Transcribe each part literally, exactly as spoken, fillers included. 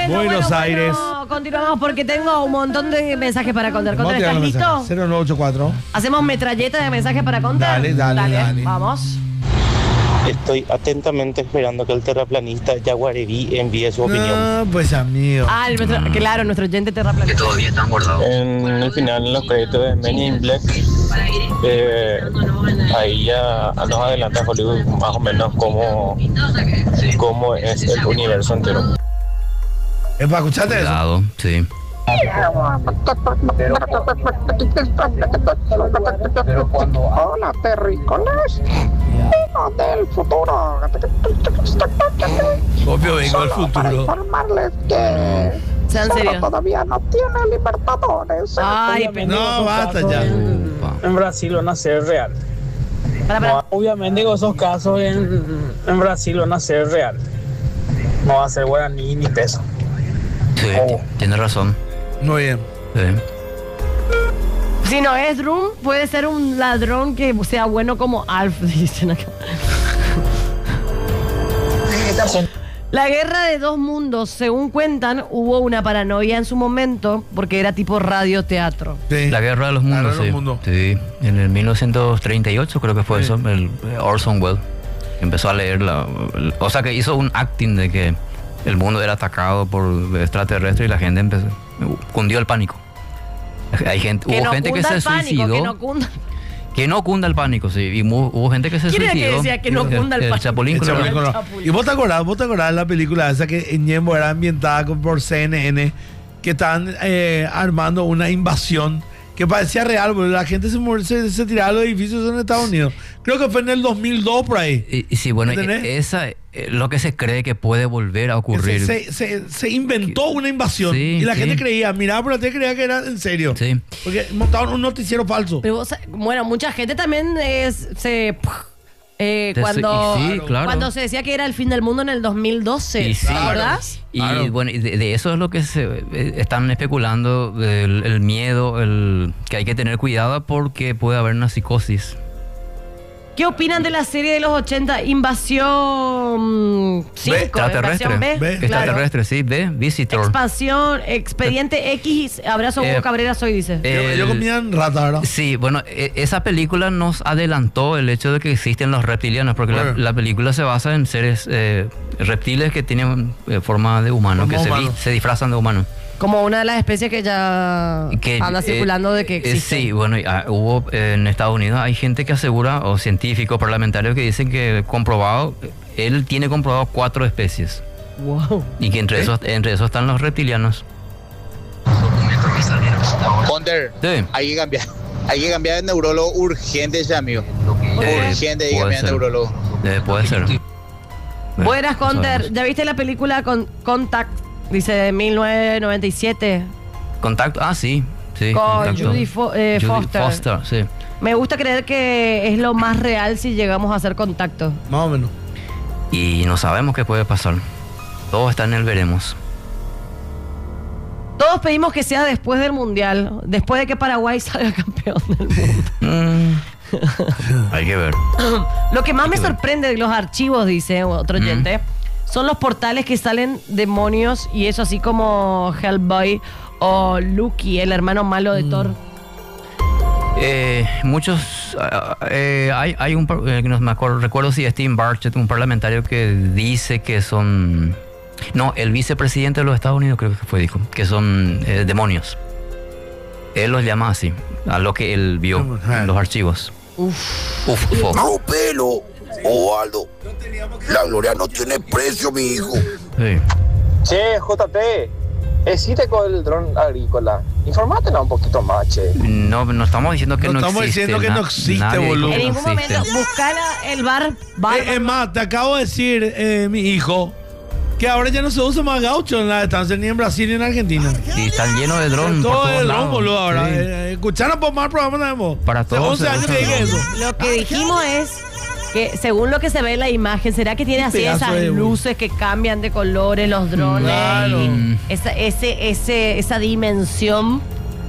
Bueno, Buenos bueno, Aires. bueno, continuamos porque tengo un montón de mensajes para contar. Vamos a Contar, tirar ¿estás los listo? mensajes. cero nueve ocho cuatro. Hacemos metralleta de mensajes para contar. Dale, dale, dale. Vamos. Estoy atentamente esperando que el terraplanista Yaguareví envíe su opinión. No, pues amigo. Ah, el nuestro- claro, nuestro oyente terraplanista. Todavía están guardados. En el final, en los créditos de Men in Black, eh, ahí ya nos adelanta Hollywood más o menos cómo, cómo es el universo entero. Epa, ¿escuchaste eso? Cuidado, sí. Hola, terrícolas. Del futuro. Obvio, vengo del Solo para futuro. informarles que Sean Solo serios. todavía no tiene Libertadores. Ay, No, basta ya. En Brasil van a ser real. Para, para. No, obviamente con esos casos en, en Brasil van a ser real. No va a ser guaraní ni peso. Sí, ti- tienes razón. Muy bien. Sí. Si no es Drum, puede ser un ladrón que sea bueno como Alf, dicen acá. La guerra de dos mundos, según cuentan, hubo una paranoia en su momento porque era tipo radioteatro. Sí. La guerra de los La mundos, guerra de sí. los mundos. Sí, en el mil novecientos treinta y ocho creo que fue Sí. eso, el eh, Orson Welles empezó a leer la, el- o sea que hizo un acting de que el mundo era atacado por extraterrestres y la gente empezó, cundió el pánico. Hay gente, Que hubo no gente que cunda se el pánico, suicidó, que no cunda. que no cunda el pánico, sí, y mu- hubo gente que se ¿Quién era que suicidó. decía que no cunda el El pánico? Chapulín El Colorado. Chapulín Colorado. Chapulín. ¿Y vos te acordás, vos te acordás de la película esa que en Ñembo era ambientada con- por C N N, que estaban eh, armando una invasión que parecía real, porque la gente se, mur- se, se tiraba a los edificios en Estados Unidos. Creo que fue en el dos mil dos por ahí. Y, y sí, bueno, ¿Entendés? e- esa es lo que se cree que puede volver a ocurrir. Se, se, se- se inventó una invasión Sí, y la sí. gente creía, miraba por la tele, creía que era en serio. Sí. Porque montaban un noticiero falso. Pero vos, bueno, mucha gente también es, se... eh, Te- cuando, y sí, claro. cuando se decía que era el fin del mundo en el dos mil doce, Y sí. ¿verdad? Y Claro. bueno, y de, de eso es lo que se eh, están especulando, el, el miedo, el que hay que tener cuidado porque puede haber una psicosis. ¿Qué opinan de la serie de los ochenta, Invasión cinco? Extraterrestre. Invasión B, B, claro. Extraterrestre, sí, ve, Visitor. Expansión, Expediente X, abrazo Hugo Eh, Cabrera, soy, dice. eh, Yo, yo comía en rata, ¿verdad? Sí, bueno, e- esa película nos adelantó el hecho de que existen los reptilianos, porque la, Bueno. la película se basa en seres eh, reptiles que tienen eh, forma de humano, Como que se, vi- humano. se disfrazan de humano. Como una de las especies que ya Que, anda eh, circulando de que eh, existe. sí, bueno, y, ah, hubo eh, en Estados Unidos hay gente que asegura, o científicos, parlamentarios que dicen que comprobado, eh, él tiene comprobado cuatro especies. Wow. Y que entre, esos, entre esos están los reptilianos. Ponder, Sí. hay que cambiar. Hay que cambiar de neurólogo urgente ese amigo. Eh, Urgente hay que puede cambiar de ser. neurólogo. Eh, puede ser. Bueno, Buenas, no Conter. sabemos. ¿Ya viste la película con Contact? Dice de mil novecientos noventa y siete. Contacto, ah, sí. sí Con Contacto. Judy Fo- eh, Judy Foster. sí. Me gusta creer que es lo más real si llegamos a hacer contacto. Más o menos. Y no sabemos qué puede pasar. Todo está en el veremos. Todos pedimos que sea después del Mundial, después de que Paraguay salga campeón del mundo. Mm. Hay que ver. Lo que más me que ver. sorprende de los archivos, dice otro oyente, son los portales que salen demonios y eso así como Hellboy o Loki, el hermano malo de Thor. Eh, muchos. ah, eh, hay, hay un. par- eh, no me acuerdo, recuerdo si Steve Bartlett, un parlamentario que dice que son. No, el vicepresidente de los Estados Unidos creo que fue, dijo, que son eh, demonios. Él los llama así, a lo que él vio en los archivos. Uf. Uf, uf. No, pelo, Ovaldo. La gloria no tiene precio, mi hijo. Sí. Che, J P, existe con el dron agrícola. Infórmatela un poquito más, che. No, no estamos diciendo que No no, estamos existe. diciendo que no na- existe, nadie dijo boludo. que En no ningún existe. momento buscar el bar, bar Eh, es más, te acabo de decir, eh, mi hijo, que ahora ya no se usa más gaucho en la estancia ni en Brasil ni en Argentina. Y están llenos de drones por Todo todos es lados. dron, boludo, ahora. Sí. Eh, escucharon por más programa tenemos. Para Hace todos once se años usa que dije dron. eso. Lo que dijimos es que según lo que se ve en la imagen, ¿será que tiene así pedazo esas de- luces que cambian de colores, los drones? Claro. y esa, ese, ese, esa dimensión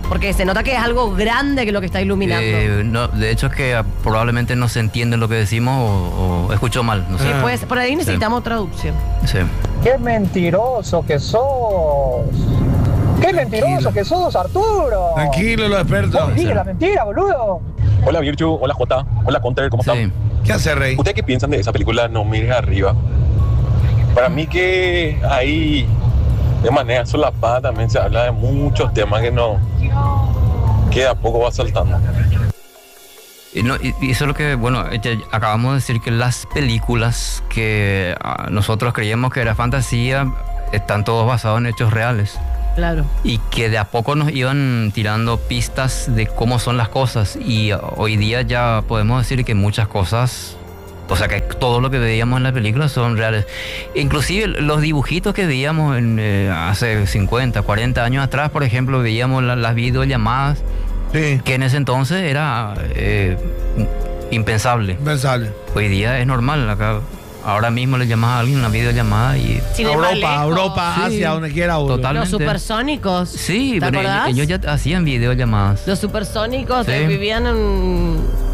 Porque se nota que es algo grande que lo que está iluminando. Eh, no, de hecho es que probablemente no se entiende lo que decimos o, o escucho mal. No sé. Sí, pues, por ahí necesitamos Sí. traducción. Sí. ¡Qué mentiroso que sos! ¡Qué mentiroso que sos, Arturo! Tranquilo, los expertos. Dije la mentira, boludo. Hola Virchu, hola Jota, hola Conter, ¿cómo Sí. están? ¿Qué hace, Rey? ¿Ustedes qué piensan de esa película No mires arriba? Para mí que ahí de manera solapada también se habla de muchos temas que no, que de a poco va saltando. Y, no, y, y eso es lo que, bueno, ya acabamos de decir que las películas que ah, nosotros creíamos que era fantasía están todos basados en hechos reales. Claro. Y que de a poco nos iban tirando pistas de cómo son las cosas. Y uh, hoy día ya podemos decir que muchas cosas, o sea que todo lo que veíamos en la película son reales. Inclusive los dibujitos que veíamos en, eh, hace cincuenta, cuarenta años atrás, por ejemplo, veíamos la, las videollamadas, Sí. que en ese entonces era eh, impensable. Pensable. Hoy día es normal. Acá, ahora mismo le llamas a alguien una videollamada y... Sin ir más Europa, lejos. Europa, Sí. Asia, donde quiera uno. Total. Los Totalmente. supersónicos. Sí, ¿Te pero acordás? ellos ya hacían videollamadas. Los supersónicos Sí. eh, vivían en...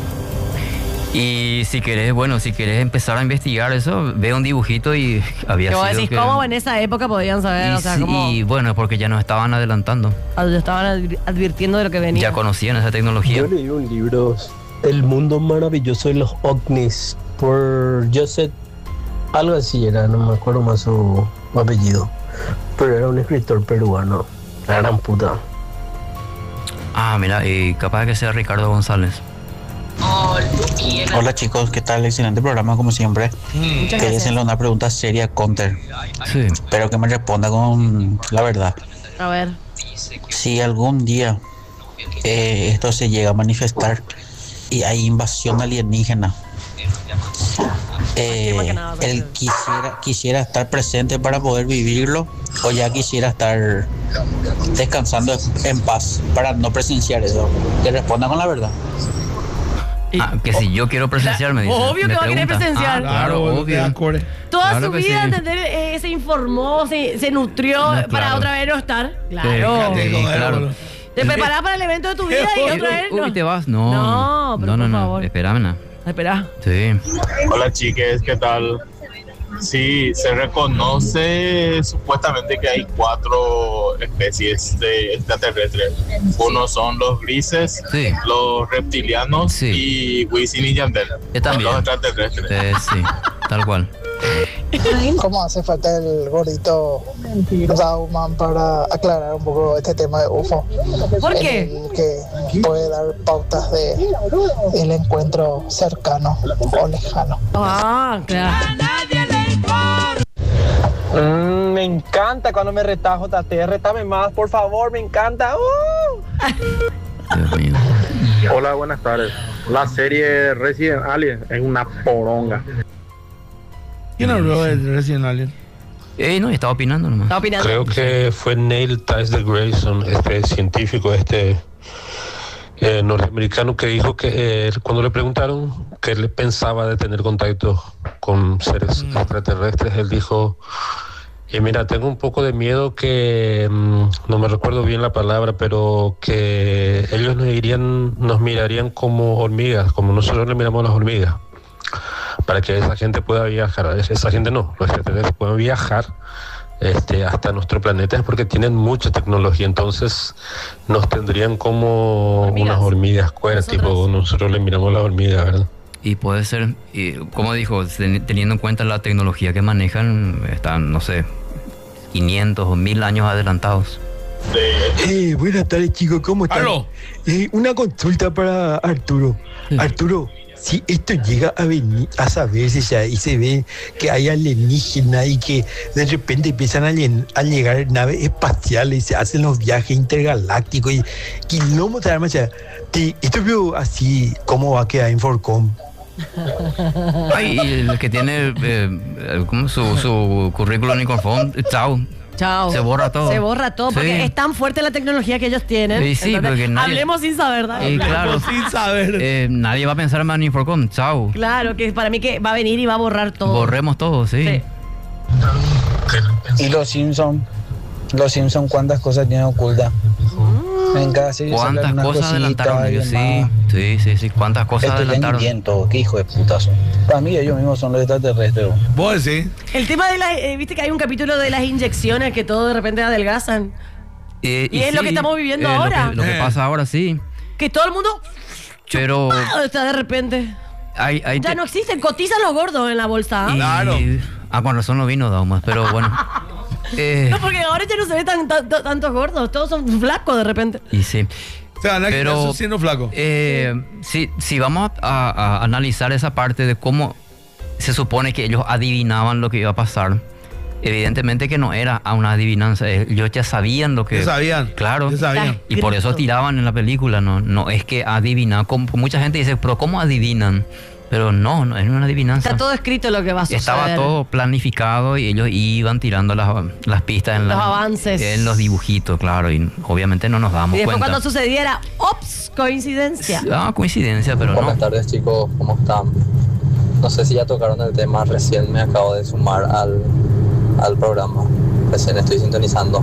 Y si querés, bueno, si querés empezar a investigar eso, ve un dibujito y había Que vos sido decís, que- ¿cómo en esa época podían saber? y, o sea, sí, ¿cómo y bueno, porque ya nos estaban adelantando. estaban advi- advirtiendo de lo que venía? Ya conocían esa tecnología. Yo leí un libro, El mundo maravilloso de los ovnis, por Joseph, algo así era, no me acuerdo más su apellido, pero era un escritor peruano, la gran puta. Ah, mira, y capaz de que sea Ricardo González. Hola chicos, ¿qué tal? Excelente programa como siempre. Muchas Quería gracias. hacerle una pregunta seria a Conter, Sí. pero que me responda con la verdad. A ver. Si algún día eh, esto se llega a manifestar y hay invasión alienígena, eh, él quisiera, quisiera estar presente para poder vivirlo, o ya quisiera estar descansando en paz para no presenciar eso. Que responda con la verdad. Ah, que si yo quiero presenciar, me dice. Obvio me que va a querer pregunta. presenciar. Ah, claro, boludo, obvio. te acuerdas. Toda Claro su que vida, sí. ¿entender? Eh, se informó, se, se nutrió No, para claro. otra vez no estar. Sí, Claro. sí, claro. Te preparás para el evento de tu vida y otra vez Uy, no. te vas. No, No, pero no, no, por no. favor. Espérame, no. Espera. Sí. Hola chiques, ¿qué tal? Sí, se reconoce supuestamente que hay cuatro especies de extraterrestres. Uno son los grises, Sí. los reptilianos Sí. y Wisin y Yandel. Yo también. Los extraterrestres. Eh, sí, tal cual. ¿Cómo hace falta el gordito Dauman para aclarar un poco este tema de U F O? ¿Por En qué? el que puede dar pautas de el encuentro cercano o lejano. Ah, claro. Mm, me encanta cuando me retas, J T. Retame más, por favor, me encanta. ¡Uh! Dios mío. Hola, buenas tardes. La serie Resident Alien es una poronga. ¿Quién habló de Resident Alien? Eh, no, estaba opinando nomás. Está opinando. Creo que fue Neil Tyler Grayson, este científico, este eh, norteamericano, que dijo que eh, cuando le preguntaron que él pensaba de tener contacto con seres Mm. extraterrestres, él dijo, y mira, tengo un poco de miedo que, mm, no me recuerdo bien la palabra, pero que ellos nos irían, nos mirarían como hormigas, como nosotros le miramos a las hormigas, para que esa gente pueda viajar, esa gente no, los extraterrestres puedan viajar este, hasta nuestro planeta, es porque tienen mucha tecnología, entonces nos tendrían como Hormigas. unas hormigas cueras, Nosotros. tipo nosotros le miramos las hormigas, ¿verdad? Y puede ser, y como dijo, ten- teniendo en cuenta la tecnología que manejan, están, no sé, quinientos o mil años adelantados. Eh, buenas tardes chicos, ¿cómo están? Aló. Eh, una consulta para Arturo. Sí. Arturo, si esto llega a venir a saberse ya y se ve que hay alienígenas y que de repente empiezan a, llen- a llegar naves espaciales, se hacen los viajes intergalácticos y kilómetros de armas, o sea, te- esto veo así, ¿cómo va a quedar en Forcom? Ay, y el que tiene eh, eh, ¿cómo? Su, su currículum y conform, chao. Chao. Se borra todo. Se borra todo porque Sí. es tan fuerte la tecnología que ellos tienen. Sí, sí, Entonces, porque nadie- hablemos sin saber, ¿verdad? Y claro, Sin saber. eh, nadie va a pensar más en Inforcom, chao. Claro, que para mí que va a venir y va a borrar todo. Borremos todo, sí. Sí. Y los Simpson, los Simpson, ¿cuántas cosas tienen ocultas? En cada serie ¿Cuántas salen unas cosas adelantaron cositas y ellos? Sí, demás. sí, sí, sí. ¿Cuántas cosas Esto ya adelantaron? invento, qué hijo de putas son. Para mí ellos mismos son los extraterrestres. bro. Vos decís. El tema de las. Eh, Viste que hay un capítulo de las inyecciones que todo de repente adelgazan. Eh, Y es lo que estamos viviendo lo ahora. que- Lo que, Eh. pasa ahora, sí. Que todo el mundo. Pero ¡ah! Está de repente. hay, hay Ya te- no existen, cotizan los gordos en la bolsa. ¿ah? y- Claro. Ah, con razón no vino Daumas, pero bueno. Eh, No, porque ahora ya no se ve tan, tan- tan- tantos gordos. Todos son flacos de repente. y sí. O sea, no Pero- Pero, siendo flaco. Eh, si, si vamos a, a analizar esa parte de cómo se supone que ellos adivinaban lo que iba a pasar, evidentemente que no era a una adivinanza. eh, Ellos ya sabían lo que. Ya sabían. Claro. Ya sabían. Y por eso tiraban en la película, no, no es que adivinan. Como, mucha gente dice, pero ¿cómo adivinan? Pero no, no es una adivinanza. Está todo escrito lo que va a suceder. Estaba todo planificado y ellos iban tirando las, las pistas en Los la- avances. en los dibujitos, claro, y obviamente no nos damos Y después cuenta. cuando sucediera, ¡ops! Coincidencia. Ah, coincidencia, pero Buenas no. tardes chicos, ¿cómo están? No sé si ya tocaron el tema, recién me acabo de sumar al, al programa, recién estoy sintonizando.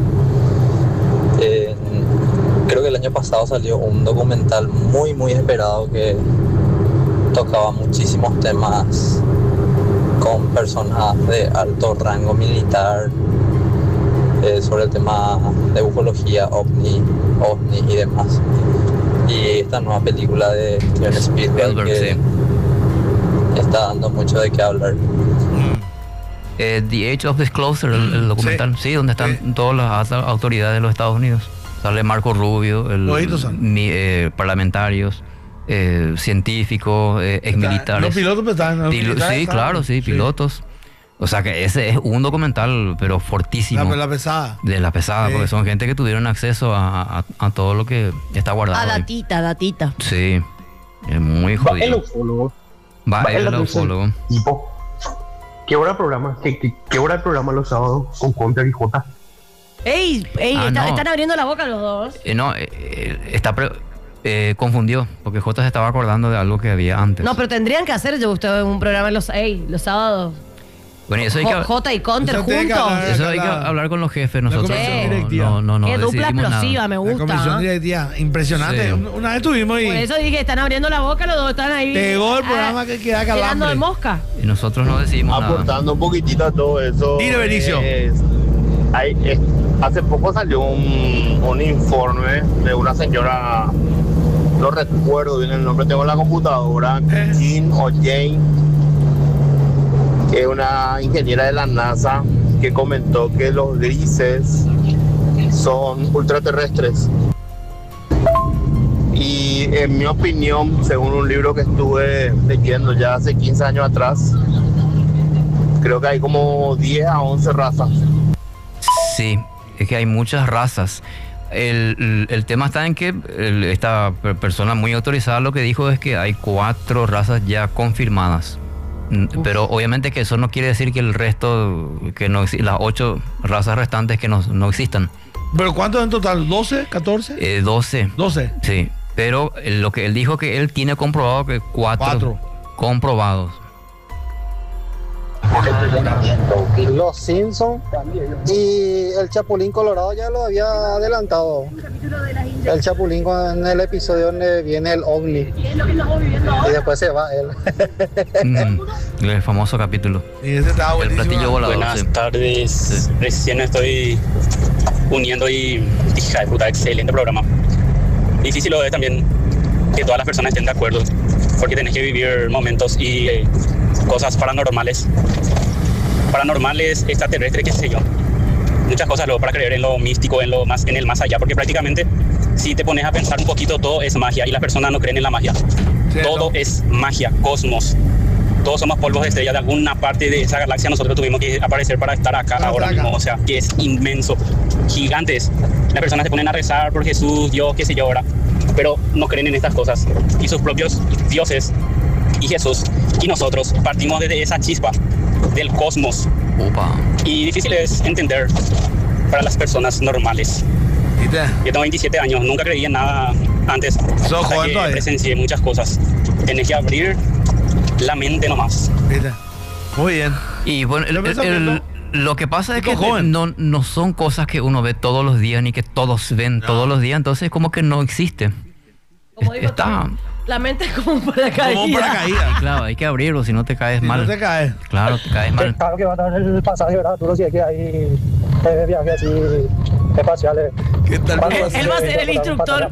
Eh, creo que el año pasado salió un documental muy muy esperado que tocaba muchísimos temas con personas de alto rango militar, eh, sobre el tema de ufología, ovni, ovni y demás. Y esta nueva película de Steven Spielberg Spielberg, que sí. está dando mucho de qué hablar. Eh, The Age of Disclosure, el, el documental, sí, donde están Sí. todas las altas autoridades de los Estados Unidos. Sale Marco Rubio, el, Toditos son. mi- eh, parlamentarios, eh, científicos, eh, exmilitares. Los pilotos pues, estaban. los Pilo- militares sí, estaban. claro, sí, pilotos. O sea que ese es un documental, pero fortísimo. La, la pesada. De la pesada, Sí. porque son gente que tuvieron acceso a, a- a todo lo que está guardado. A ahí. datita, datita. Sí, es muy El jodido. ufólogo. Va, Va, el el ufólogo. Tipo. ¿Qué hora el programa? ¿Qué, qué, qué hora el programa los sábados con Conter y J? ¡Ey! ¡Ey! Ah, está- no. Están abriendo la boca los dos. Eh, no, eh, eh, está pre- eh, confundió, porque J se estaba acordando de algo que había antes. No, pero tendrían que hacer yo ustedes un programa los, ey, los sábados. Bueno, y eso hay que, Jo- J y Counter Eso tiene que juntos. hablar. eso hay que la- hablar con los jefes. Nosotros comisión no, directiva. no, no, no Qué dupla decidimos nada. explosiva, me La gusta. comisión ¿ah? directiva, impresionante. Sí. Una- Una vez tuvimos y Por eso dije, están abriendo la boca los dos, están ahí. pegó el ah, programa que queda Llenando de calambre. mosca. Y nosotros no decidimos nada. Aportando un poquitito a todo eso. Tire, Benicio. es- hay- es- hace poco salió un, un informe de una señora, no recuerdo bien el nombre, tengo en la computadora, Eh. Jean o Jane, que es una ingeniera de la NASA, que comentó que los grises son ultraterrestres. Y en mi opinión, según un libro que estuve leyendo ya hace quince años atrás, creo que hay como diez a once razas. Sí, es que hay muchas razas. El, el- el tema está en que el- esta per- persona muy autorizada lo que dijo es que hay cuatro razas ya confirmadas. Mm, Pero obviamente que eso no quiere decir que el resto, que no exi- las ocho razas restantes que no, no existan. ¿Pero cuántos en total? ¿doce? ¿catorce? Eh, doce. doce. Sí, pero eh, lo que él dijo que él tiene comprobado que cuatro, Cuatro. comprobados. Los Simpsons y el Chapulín Colorado ya lo había adelantado. El Chapulín en el episodio donde viene el ovni y después se va él. Mm, el famoso capítulo. Y ese estaba El buenísimo. platillo volador. Buenas sí. tardes. Sí. Recién estoy uniendo y hija de puta, excelente programa. Difícil lo es también que todas las personas estén de acuerdo, porque tenés que vivir momentos y eh, cosas paranormales. Paranormales, extraterrestres, qué sé yo. Muchas cosas luego para creer en lo místico, en lo más, en el más allá, porque prácticamente si te pones a pensar un poquito, todo es magia y las personas no creen en la magia. Cierto. Todo es magia, cosmos. Todos somos polvos de estrella de alguna parte de esa galaxia. Nosotros tuvimos que aparecer para estar acá Para ahora estar acá. mismo. O sea, que es inmenso, gigantes. Las personas se ponen a rezar por Jesús, Dios, qué sé yo ahora, pero no creen en estas cosas. Y sus propios dioses y Jesús y nosotros partimos desde esa chispa del cosmos. Opa. Y difícil es entender para las personas normales. ¿Viste? Yo tengo veintisiete años, nunca creí en nada antes. Sos hasta joven que todavía. presencié muchas cosas. Tenés que abrir la mente nomás. ¿Viste? Muy bien. Y bueno, el, Yo el- pienso que el- no. Lo que pasa es que Chico joven. no, no son cosas que uno ve todos los días ni que todos ven todos los días, entonces como que no existe. Como digo, Está. la mente es como un paracaídas. Como un paracaídas. Claro, hay que abrirlo, si no te caes Si mal. no te caes. Claro, te caes mal. Claro que van a dar el pasaje, ¿verdad? Tú lo sabes que hay eh, viajes así espaciales. ¿Qué tal? Él va a ser el instructor.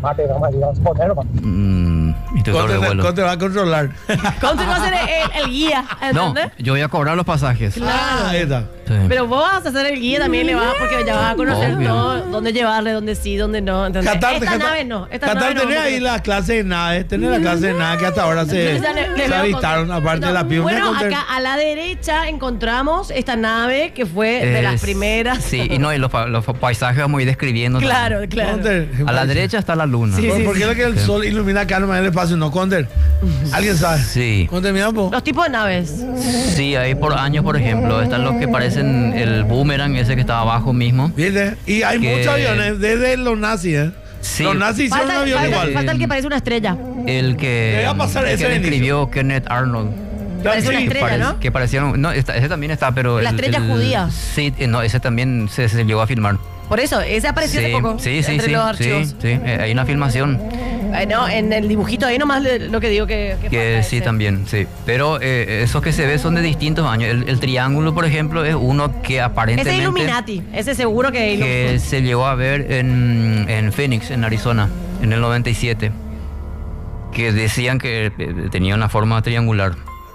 Mm, instructor de Conte, vuelo. Conte va a controlar. Conte va a ser el, el guía, No, ¿entendés? yo voy a cobrar los pasajes. Ah, ahí está. Sí. Pero vos vas a ser el guía también, le vas porque ya vas a conocer Obvio. todo, dónde llevarle, dónde sí, dónde no, ¿entendés? Qatar, esta Qatar- nave no, esta Qatar, nave no. tenés porque- ahí la clase de nave, tenés la clase de nave que hasta ahora se, Entonces ya le- le se veo avistaron, con- aparte de la No, piba. Bueno, Mira, Conte- acá a la derecha encontramos esta nave que fue de las Es- primeras. Sí, y no, y los, pa- los paisajes vamos a ir describiendo. Claro, también. claro. Conte, A la derecha está la luna. Sí, ¿Por, sí, por qué sí. es que el Sí. sol ilumina acá nomás en el espacio? No, Conte. ¿Alguien sabe? Sí. Conte, mira, po. Los tipos de naves. Sí, ahí por años, por ejemplo, están los que parecen el boomerang ese que está abajo mismo. ¿Viste? Y hay Que- muchos aviones, desde los nazis, ¿eh? Sí. Los nazis hicieron Falta, un avión falta- igual. falta el que parece una estrella. El que, Le voy a pasar el ese que de inicio. escribió Kenneth Arnold. Parece una Sí, estrella, Parece- ¿no? Que parecieron. No, esta- ese también está, pero. La el- estrella el- judía. Sí, eh, no, ese también se, se llegó a filmar. Por eso, ese apareció sí, hace poco. sí, sí, entre sí, los sí, archivos. sí, eh, hay una filmación Eh, no, en el dibujito ahí nomás le- lo que digo que. que que falta sí ese. también, sí. Pero eh, esos que se ven son de distintos años. El, el triángulo, por ejemplo, es uno que Ese aparentemente es Illuminati. Ese seguro que. que se llegó a ver en, en Phoenix, en Arizona, en el noventa y siete. Que decían que eh, tenía una forma triangular.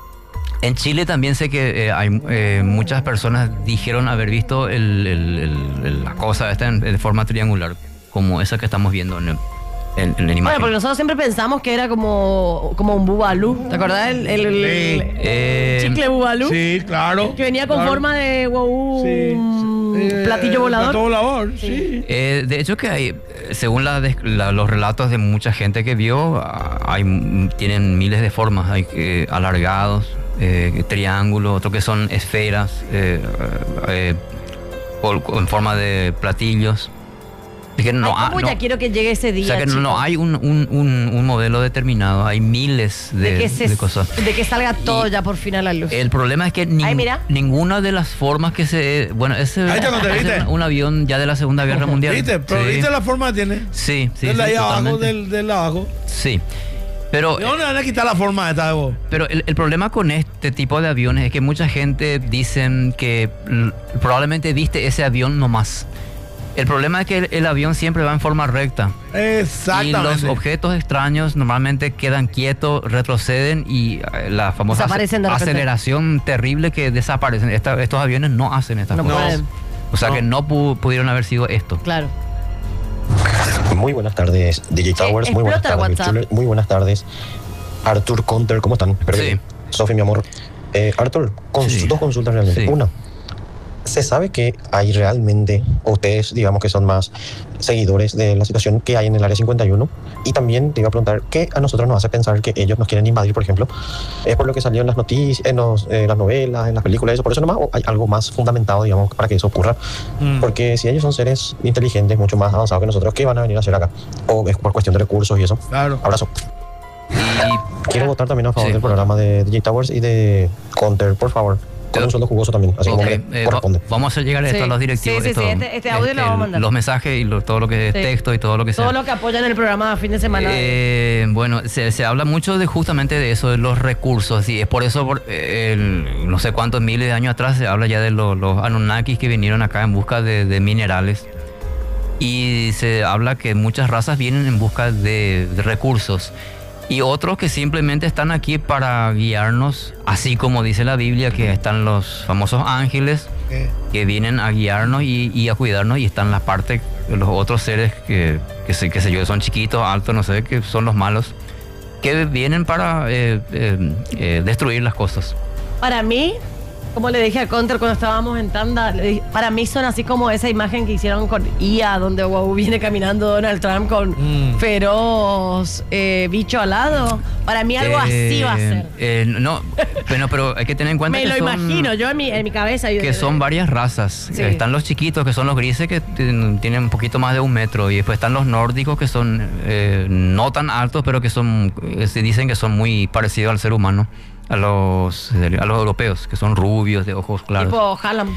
En Chile también sé que eh, hay eh, muchas personas dijeron haber visto el- el- el- el- la cosa esta en, en forma triangular, como esa que estamos viendo en, el- en, en la Bueno, imagen. porque nosotros siempre pensamos que era como, como un bubalú. ¿Te acordás? El, el- el- Sí. Eh, chicle bubalú. Sí, claro. Que venía con claro. forma de wow, Sí, un Eh, platillo volador. Plato volador, sí. Eh, de hecho que hay, eh, según la des- la- los relatos de mucha gente que vio, ah, hay, mm, tienen miles de formas, hay eh, alargados, eh, triángulos, otros que son esferas, eh, eh, por- en forma de platillos. Es que no, Ay, ha- ¿cómo no- ya quiero que llegue ese o día, sea que no, no chicos? hay un, un- un- un modelo determinado, hay miles de, de, que se, de cosas. de que salga todo Y- ya por fin a la luz. El problema es que nin- Ay, mira. ninguna de las formas que se... Bueno, ese Ahí te conté, ese ¿viste? es un avión ya de la Segunda Guerra Mundial. ¿Viste? Pero Sí. ¿viste la forma que tiene? Sí, sí, Del sí, ahí abajo, totalmente. del, del abajo. Sí. Pero, ¿De dónde van a quitar la forma esta de vos? pero el, el problema con este tipo de aviones es que mucha gente dicen que l- probablemente viste ese avión nomás. El problema es que el, el avión siempre va en forma recta. Y Exactamente. los objetos extraños normalmente quedan quietos, retroceden y eh, la famosa Desaparecen de repente. aceleración terrible que desaparecen. Esta- estos aviones no hacen estas No cosas. pueden. O sea No. que no pu- pudieron haber sido esto. Claro. Muy buenas tardes, D J Towers. Muy buenas explota el tardes, WhatsApp. Mitchuler. Muy buenas tardes, Arthur Conter. ¿Cómo están? Espero que Sí. bien. Sofi, mi amor. Eh, Arthur, cons- Sí. dos consultas realmente. Sí. Una, ¿se sabe que hay realmente, o ustedes digamos que son más seguidores de la situación que hay en el área cincuenta y uno? Y también te iba a preguntar, ¿qué a nosotros nos hace pensar que ellos nos quieren invadir, por ejemplo? ¿Es por lo que salió en las noticias, en los, eh, las novelas, en las películas, eso? ¿Por eso nomás? ¿O hay algo más fundamentado, digamos, para que eso ocurra? Mm. Porque si ellos son seres inteligentes, mucho más avanzados que nosotros, ¿qué van a venir a hacer acá? ¿O es por cuestión de recursos y eso? Claro. Abrazo. Y Quiero votar también a favor Sí. del programa de D J Towers y de Conter, por favor. Con un sueldo jugoso también, así ok, como eh, me va- corresponde. vamos a hacer llegar esto Sí. a los directivos. Sí, sí, esto, sí, este- este audio lo vamos a mandar. Los mensajes y lo- todo lo que es Sí. texto y todo lo que sea. Todo lo que apoyan el programa a fin de semana. Eh, bueno, se, se habla mucho de justamente de eso, de los recursos, y es por eso, por, eh, el- no sé cuántos miles de años atrás, se habla ya de lo- los Anunnakis que vinieron acá en busca de, de minerales, y se habla que muchas razas vienen en busca de, de recursos, y otros que simplemente están aquí para guiarnos, así como dice la Biblia, que están los famosos ángeles, Eh, que vienen a guiarnos y, y a cuidarnos, y están las partes de los otros seres que, que, sé, que sé yo, son chiquitos, altos, no sé, que son los malos, que vienen para eh, eh, eh, destruir las cosas. Para mí, como le dije a Conter cuando estábamos en tanda, le dije, para mí son así como esa imagen que hicieron con I A, donde wow, viene caminando Donald Trump con Mm. feroz eh, bicho al lado. Para mí algo así va a ser. Eh, no, bueno, pero hay que tener en cuenta Me que lo son, imagino, yo en mi, en mi cabeza. yo- que son varias razas. Sí. Eh, Están los chiquitos, que son los grises, que ten- tienen un poquito más de un metro, y después están los nórdicos, que son eh, no tan altos, pero que son, eh, se dicen que son muy parecidos al ser humano. A los, a los europeos, que son rubios, de ojos claros. Tipo Hallam.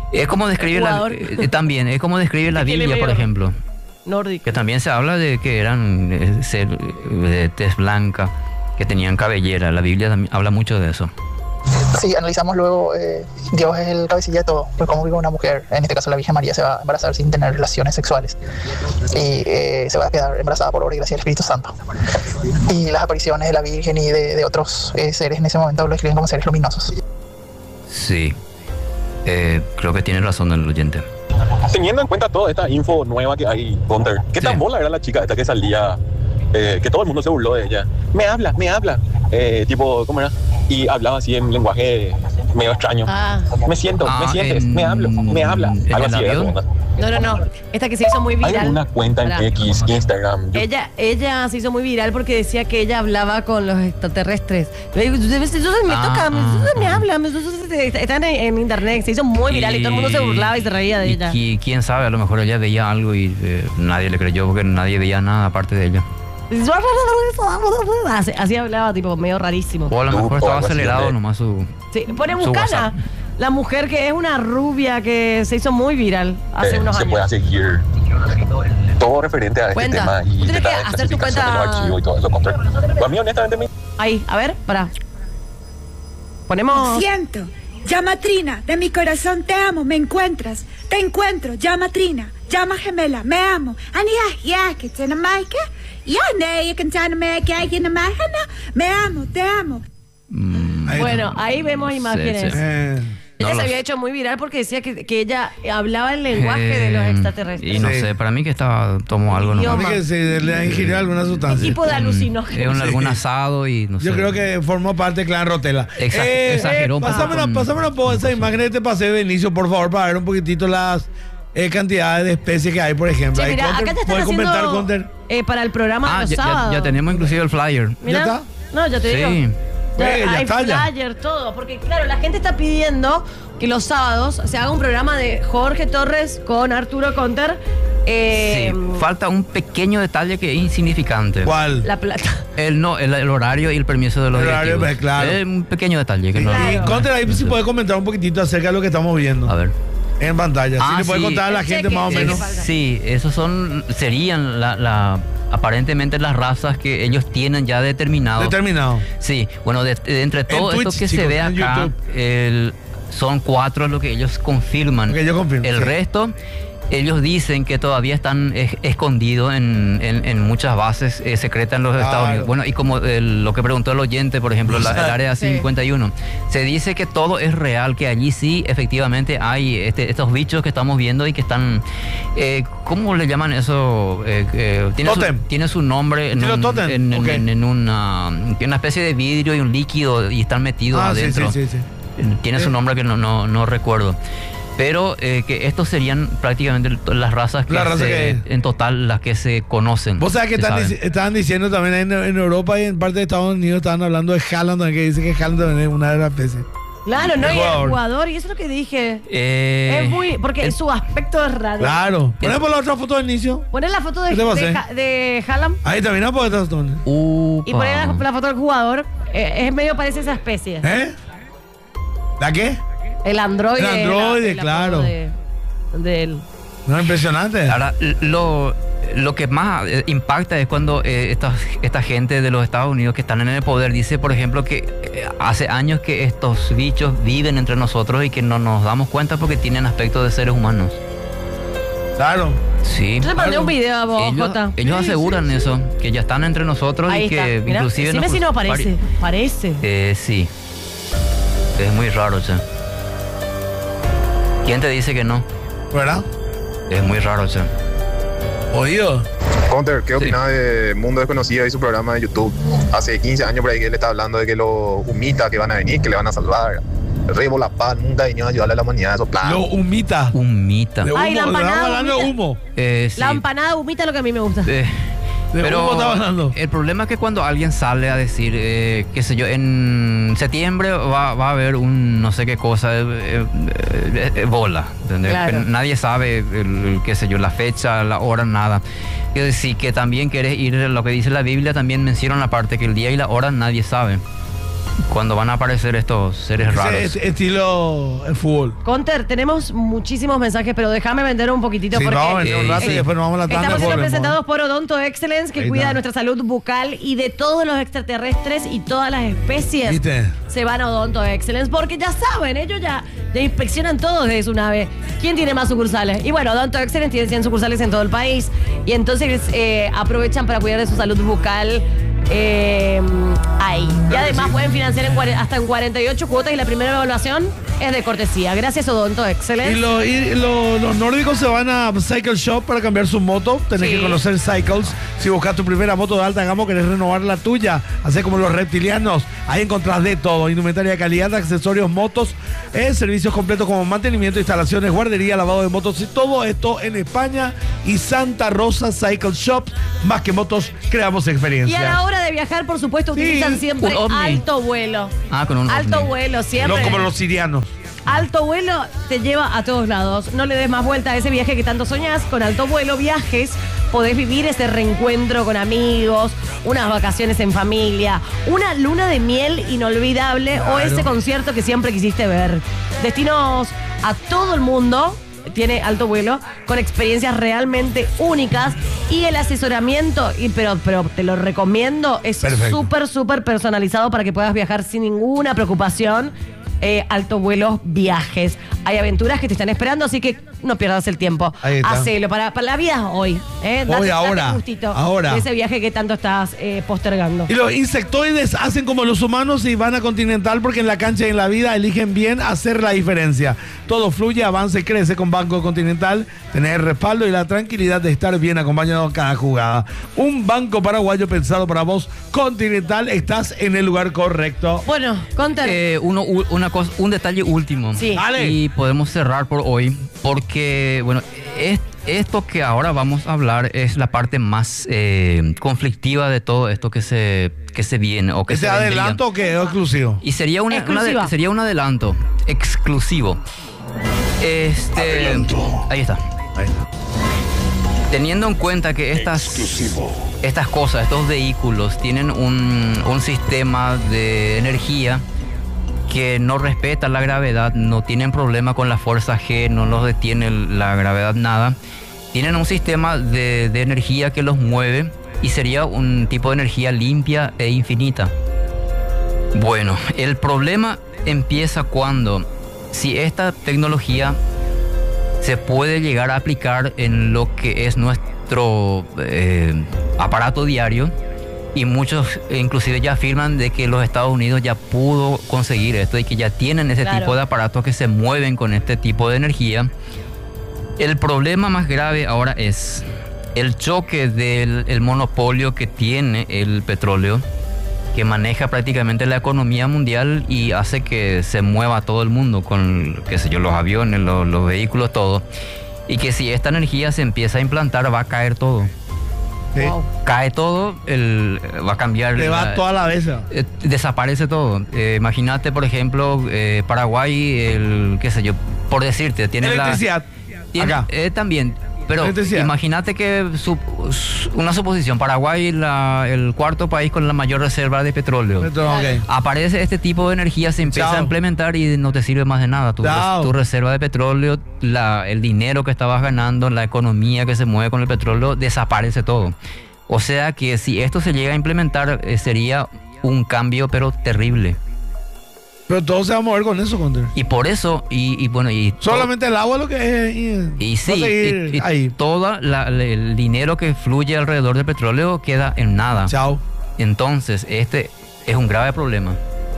Es como describe la, eh, también, es como describe la Biblia, por ejemplo. Nórdico. Que también se habla de que eran eh, ser, de tez blanca, que tenían cabellera. La Biblia también habla mucho de eso. Sí, analizamos luego, eh, Dios es el cabecilla de todo, pues como digo, una mujer, en este caso la Virgen María, se va a embarazar sin tener relaciones sexuales y eh, se va a quedar embarazada por obra y gracia del Espíritu Santo. Y las apariciones de la Virgen y de, de otros eh, seres en ese momento lo describen como seres luminosos. Sí, eh, creo que tiene razón el oyente. Teniendo en cuenta toda esta info nueva que hay, Gunter, ¿qué tan bola era la chica esta que salía, eh, que todo el mundo se burló de ella? Me habla, me habla, eh, tipo, ¿cómo era? Y hablaba así en lenguaje medio extraño. Ah. Me siento, Ah, me sientes, en- me hablo, me habla. ¿en Algo el así era avión? su onda. No, no, no. Esta que se hizo muy Hay viral. una cuenta en Pará. X, Instagram. yo- Ella, ella se hizo muy viral porque decía que ella hablaba con los extraterrestres. Le digo, Entonces me Ah, toca, ah, entonces me habla, entonces están en, en internet. Se hizo muy viral y todo el mundo se burlaba y se reía de y ella. qui- quién sabe, a lo mejor ella veía algo y eh, nadie le creyó porque nadie veía nada aparte de ella. Así, así hablaba, tipo, medio rarísimo. O a lo mejor estaba acelerado nomás su... Sí, pone su Buscana, WhatsApp. la mujer que es una rubia que se hizo muy viral hace eh, unos se años. puede seguir todo referente a este Cuenta. tema Tú y tienes tema que de hacer tu clasificación de cuenta- los archivos y todo eso. Gunter. Pues a mí honestamente me Ahí, a ver, para. Ponemos. Siento. Llama Trina, de mi corazón te amo, me encuentras. Te encuentro, llama Trina, llama gemela, me amo. Ania, ya, que te maika. Ya, ne, que te maika, que te maika, me amo, te amo. Bueno, ahí vemos imágenes. sí. Eh, Ella No se lo había sé. hecho muy viral porque decía que, que ella hablaba el lenguaje de los Eh, extraterrestres. Y no Sí. sé, para mí que estaba, tomó algo a mí Idioma. nomás. que se le ha ingirido alguna sustancia. tipo de Es alucinógeno. un, Sí. algún asado y no sé. Yo creo que formó parte del clan Rotela. Exa- exageró un poco Pásamela, con- pásamela un poco esa imagen que te pasé, Benicio, por favor, para ver un poquitito las eh, cantidades de especies que hay, por ejemplo. Che, Ahí, mira, Gunter, acá te están ¿puedes comentar, haciendo Gunter? eh, para el programa Ah, de los ya, ya- sábados. ya tenemos inclusive el flyer. Mira. ¿Ya está? No, ya te Sí. digo. Ya, Eh, ya hay está, ya. flyer, todo. Porque, claro, la gente está pidiendo que los sábados se haga un programa de Jorge Torres con Arturo Conter. Eh, Sí, falta un pequeño detalle que es insignificante. ¿Cuál? La Plata. El, no, el, el horario y el permiso de los El horario, directivos. pues, claro. Es un pequeño detalle que no... Y Gunter, ahí si puedes comentar un poquitito acerca de lo que estamos viendo. A ver. En pantalla. Si Ah, le puedes sí. contar a la El gente cheque, más o el menos. cheque. falta. Sí, esos son, serían la, la- aparentemente las razas que ellos tienen ya determinado. Determinado. Sí, bueno, de, de entre todo Twitch, esto que chicos, se ve en acá, YouTube. el- son cuatro lo que ellos confirman. Lo que ellos confirman, El sí. resto, ellos dicen que todavía están es- escondidos en, en- en muchas bases eh, secretas en los Claro. Estados Unidos. Bueno, y como el- lo que preguntó el oyente, por ejemplo, la- el área Sí. cincuenta y uno, se dice que todo es real, que allí sí efectivamente hay este- estos bichos que estamos viendo y que están, eh, ¿cómo le llaman eso? Eh, eh, tiene, su, Tótem. tiene su nombre en, Estilo un- tótem, en- en- ok. en- en una, en una especie de vidrio y un líquido y están metidos Ah, sí, adentro. sí, sí, sí. Tiene Sí. su nombre que no, no, no recuerdo. Pero eh, que estos serían prácticamente las razas que, La raza se- que- en total las que se conocen. Vos sabés que se están, saben. dici- estaban diciendo también en, en Europa y en parte de Estados Unidos estaban hablando de Haaland también, que dice que Haaland también es una de las especies. Claro, ¿no? El Y el jugador. jugador, y eso es lo que dije. Eh, es muy. Porque el- su aspecto es raro. Claro. Ponemos la otra foto del inicio. Poner la foto de, ¿Qué te pasé? de, Ha- de Haaland Ahí también no puedo estar. y poner la, la foto del jugador. eh, es medio parece esa especie. ¿Eh? ¿La qué? El androide. El androide, la- la claro. foto de- del- No, impresionante. Ahora, lo, lo que más eh, impacta es cuando eh, esta, esta gente de los Estados Unidos que están en el poder dice, por ejemplo, que eh, hace años que estos bichos viven entre nosotros y que no nos damos cuenta porque tienen aspecto de seres humanos. Claro. Sí. Yo te mandé un video a vos, Ellos, Jota. ellos aseguran eso, que ya están entre nosotros Ahí y que está. Mira, inclusive... decime nos- si no parece. Parece. Eh, sí. Es muy raro, che. ¿Quién te dice que no? ¿Verdad? Es muy raro, che. Oído. Hunter, ¿qué opinas de Mundo Desconocido y su programa de YouTube? Hace quince años por ahí que él está hablando de que los humitas que van a venir, que le van a salvar. El rey Bolapán nunca vino a ayudarle a la humanidad a esos planos. Lo humita. Humita. De humo, Ay, la estamos empanada hablando de humita. humo. Eh, sí. La empanada humita es lo que a mí me gusta. Eh, De pero humo estaba hablando. el problema es que cuando alguien sale a decir, eh, qué sé yo, en septiembre va, va a haber un no sé qué cosa, eh, eh, eh, bola, ¿entendés? Claro. Pero nadie sabe, el- el, qué sé yo, la fecha, la hora, nada. Es decir, que también querés ir, lo que dice la Biblia también menciona la parte que el día y la hora nadie sabe. cuando van a aparecer estos seres raros. Ese estilo el fútbol. Conter, tenemos muchísimos mensajes, pero déjame vender un poquitito Sí, porque vamos a vender un rato y después nos vamos a la tanda. estamos siendo volvemos. presentados por Odonto Excellence, que Ahí cuida está. de nuestra salud bucal y de todos los extraterrestres y todas las especies. ¿Viste? Se van a Odonto Excellence porque ya saben, ellos ya, ya inspeccionan todo desde su nave. ¿Quién tiene más sucursales? Y bueno, Odonto Excellence tiene cien sucursales en todo el país y entonces eh, aprovechan para cuidar de su salud bucal. Eh, ahí. Y además pueden financiar en cuare- hasta en cuarenta y ocho cuotas y la primera evaluación es de cortesía. Gracias, Odonto Excellence. Y, lo- y lo- los nórdicos se van a Cycle Shop para cambiar su moto. Tenés Sí. que conocer Cycles. Si buscas tu primera moto de alta gama, querés renovar la tuya, hacer como los reptilianos. Ahí encontrás de todo: indumentaria de calidad, accesorios, motos, eh, servicios completos como mantenimiento, instalaciones, guardería, lavado de motos y todo esto en España y Santa Rosa Cycle Shop. Más que motos, creamos Y experiencia. a la hora de viajar, por supuesto, utilizan siempre Un ovni. alto vuelo. Ah, con un Alto ovni. vuelo, siempre. No como los sirianos. Alto vuelo te lleva a todos lados. No le des más vuelta a ese viaje que tanto soñás. Con Alto Vuelo Viajes podés vivir ese reencuentro con amigos, unas vacaciones en familia, una luna de miel inolvidable o Claro. ese concierto que siempre quisiste ver. Destinos a todo el mundo. Tiene Alto Vuelo con experiencias realmente únicas y el asesoramiento, y, pero, pero te lo recomiendo, es Perfecto. súper, súper personalizado para que puedas viajar sin ninguna preocupación. Eh, Alto Vuelo Viajes. Hay aventuras que te están esperando, así que no pierdas el tiempo. Ahí está. Hacelo. Para, para la vida es hoy. ¿eh? Hoy, ahora, gustito ahora. de ese viaje que tanto estás eh, postergando. Y los insectoides hacen como los humanos y van a Continental porque en la cancha y en la vida eligen bien hacer la diferencia. Todo fluye, avanza y crece con Banco Continental. Tener el respaldo y la tranquilidad de estar bien acompañado en cada jugada. Un banco paraguayo pensado para vos. Continental, estás en el lugar correcto. Bueno, Conter. Eh, uno, u- una cosa, un detalle último. Sí. Dale. Y podemos cerrar por hoy, porque, bueno, es- esto que ahora vamos a hablar es la parte más eh, conflictiva de todo esto que se, que se viene. O que ¿Ese se vendría. adelanto o qué? ¿O exclusivo? Y sería, una, una de- Exclusiva. sería un adelanto exclusivo. Este, ahí está. Ahí está. Teniendo en cuenta que estas, estas cosas, estos vehículos, tienen un, un sistema de energía que no respeta la gravedad, no tienen problema con la fuerza G, no los detiene la gravedad nada. Tienen un sistema de, de energía que los mueve y sería un tipo de energía limpia e infinita. Bueno, el problema empieza cuando, si esta tecnología se puede llegar a aplicar en lo que es nuestro eh, aparato diario, y muchos inclusive ya afirman de que los Estados Unidos ya pudo conseguir esto y que ya tienen ese Claro. tipo de aparatos que se mueven con este tipo de energía. El problema más grave ahora es el choque del el monopolio que tiene el petróleo, que maneja prácticamente la economía mundial y hace que se mueva todo el mundo con, qué sé yo, los aviones, los, los vehículos, todo. Y que si esta energía se empieza a implantar, va a caer todo. Sí. Wow. Cae todo, el, va a cambiar. Le va la- toda la vez. eh, desaparece todo. Eh, imagínate, por ejemplo, eh, Paraguay, el, qué sé yo, por decirte, tiene la... Electricidad. Tiene- Acá. eh, también, pero Electricidad. imagínate que su- su- una suposición, Paraguay la, el cuarto país con la mayor reserva de petróleo. Petro- ok. Aparece este tipo de energía, se empieza Chao. a implementar y no te sirve más de nada. Tu, Chao. tu reserva de petróleo, la- el dinero que estabas ganando, la economía que se mueve con el petróleo, desaparece todo. O sea que si esto se llega a implementar, eh, sería un cambio pero terrible. Pero todo se va a mover con eso, Conter. Y por eso, y, y bueno, y... Solamente el agua lo que es. Y, Y sí, va a seguir y, y ahí. todo el dinero que fluye alrededor del petróleo queda en nada. Chao. Entonces, este es un grave problema.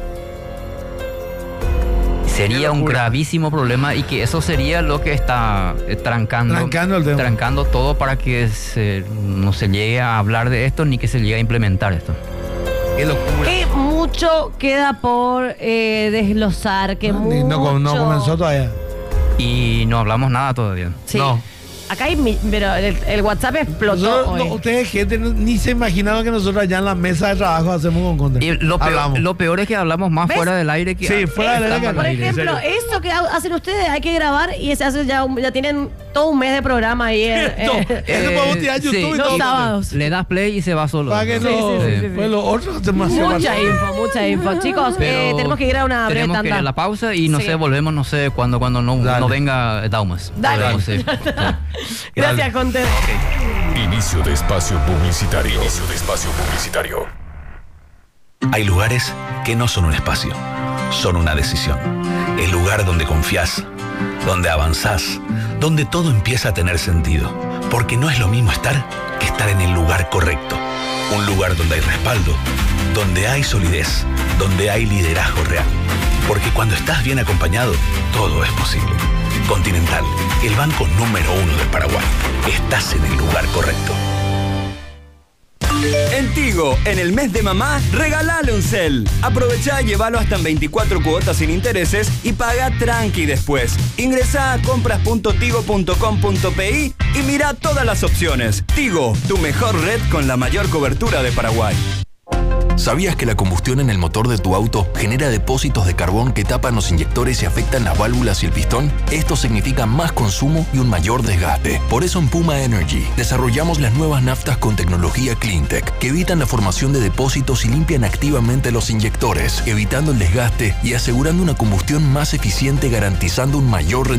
Sería un locura. gravísimo problema y que eso sería lo que está eh, trancando, Trancando el tema. trancando todo para que se- no se llegue a hablar de esto ni que se llegue a implementar esto. Qué locura. Que mucho queda por eh, desglosar, que No, ni- mucho... no, com- no comenzó todavía. Y no hablamos nada todavía. Sí. No. Acá hay... mi- Pero el, el WhatsApp explotó Nosotros- hoy. no, ustedes, gente, no- ni se imaginaron que nosotros allá en la mesa de trabajo hacemos con Conter. Y lo peor, Hablamos. lo peor es que hablamos más ¿Ves? fuera del aire que Sí, fuera del aire estando que al Por al aire. ejemplo, en serio. eso que ha- hacen ustedes, hay que grabar y se hace ya, un- ya tienen todo un mes de programa ahí. En, No, eh, eso podemos tirar a YouTube y los todo. sábados. Le das play y se va solo. Para que Sí, no, sí, sí, sí, sí. pues los otros demasiado Mucha mal. info, mucha info. Chicos, Pero eh, tenemos que ir a una breve tenemos que ir tanda. a la pausa y no Sí. sé, volvemos, no sé, cuando, cuando no, Dale. no venga Daumas. Dale. Volvemos, sí. Gracias, Conte. Inicio de espacio publicitario. Inicio de espacio publicitario. Hay lugares que no son un espacio, son una decisión. El lugar donde confías, donde avanzás, donde todo empieza a tener sentido. Porque no es lo mismo estar que estar en el lugar correcto. Un lugar donde hay respaldo, donde hay solidez, donde hay liderazgo real. Porque cuando estás bien acompañado, todo es posible. Continental, el banco número uno del Paraguay. Estás en el lugar correcto. En Tigo, en el mes de mamá, regalale un cel. Aprovechá y llévalo hasta en veinticuatro cuotas sin intereses y paga tranqui después. Ingresá a compras punto tigo punto com punto pi y mira todas las opciones. Tigo, tu mejor red con la mayor cobertura de Paraguay. ¿Sabías que la combustión en el motor de tu auto genera depósitos de carbón que tapan los inyectores y afectan las válvulas y el pistón? Esto significa más consumo y un mayor desgaste. Por eso en Puma Energy desarrollamos las nuevas naftas con tecnología CleanTech que evitan la formación de depósitos y limpian activamente los inyectores, evitando el desgaste y asegurando una combustión más eficiente, garantizando un mayor rendimiento.